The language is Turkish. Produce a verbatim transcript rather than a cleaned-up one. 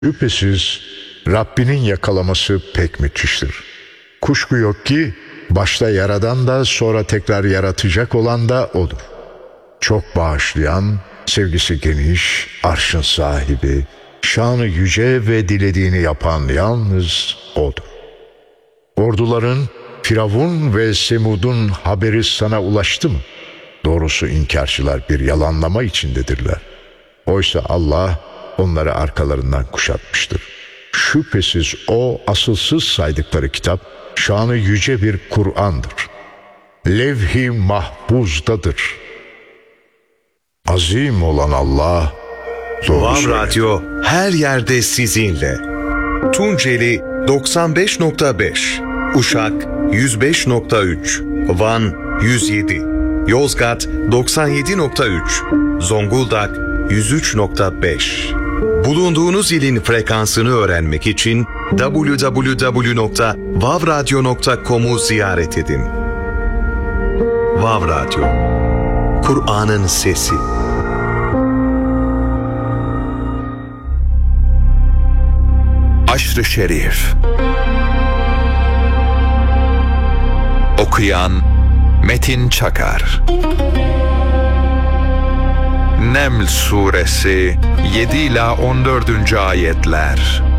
Şüphesiz Rabbinin yakalaması pek müthiştir. Kuşku yok ki başta yaradan da sonra tekrar yaratacak olan da O'dur. Çok bağışlayan, sevgisi geniş, arşın sahibi, şanı yüce ve dilediğini yapan yalnız O'dur. Orduların Firavun ve Semud'un haberi sana ulaştı mı? Doğrusu inkarcılar bir yalanlama içindedirler. Oysa Allah onları arkalarından kuşatmıştır. Şüphesiz O asılsız saydıkları kitap, şanı yüce bir Kur'an'dır. Levh-i mahfuzdadır. Azim olan Allah doğru Vav söyler. Radyo her yerde sizinle. Tunceli doksan beş nokta beş, Uşak yüz beş nokta üç, Van yüz yedi, Yozgat doksan yedi nokta üç, Zonguldak yüz üç nokta beş. Bulunduğunuz ilin frekansını öğrenmek için double-u double-u double-u nokta vav radyo nokta com'u ziyaret edin. Vav Radyo, Kur'an'ın sesi. Aşr-ı Şerif. Okuyan Metin Çakar. Neml Suresi yedi ila on dördüncü ayetler.